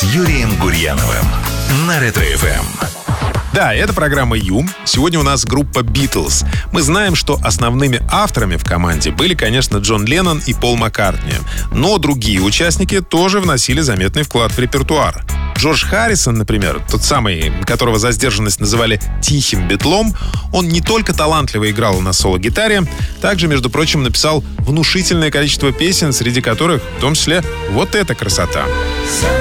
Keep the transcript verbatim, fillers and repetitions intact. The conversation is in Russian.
с Юрием Гурьяновым на Ретро-эф эм. Да, это программа «Ю». Сегодня у нас группа «Битлз». Мы знаем, что основными авторами в команде были, конечно, Джон Леннон и Пол Маккартни. Но другие участники тоже вносили заметный вклад в репертуар. Джордж Харрисон, например, тот самый, которого за сдержанность называли «тихим битлом», он не только талантливо играл на соло-гитаре, также, между прочим, написал внушительное количество песен, среди которых, в том числе, вот эта красота.